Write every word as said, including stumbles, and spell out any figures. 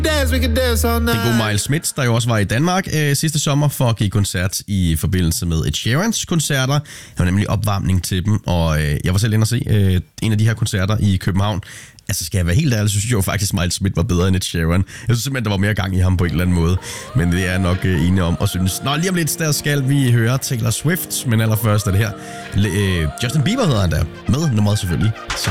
Dance, we can dance all night. Den gode Miles Smith, der jo også var i Danmark øh, sidste sommer for at give koncert i forbindelse med Ed Sheerans koncerter. Han var nemlig opvarmning til dem, og øh, jeg var selv inde og se øh, en af de her koncerter i København. Altså, skal jeg være helt ærlig, så synes jeg jo faktisk, at Miles Smith var bedre end Ed Sheeran. Jeg synes simpelthen, der var mere gang i ham på en eller anden måde. Men det er jeg nok øh, enig om og synes. Nå, lige om lidt, der skal vi høre Taylor Swift, men allerførst er det her. Øh, Justin Bieber hedder han der, med nummeret selvfølgelig. Så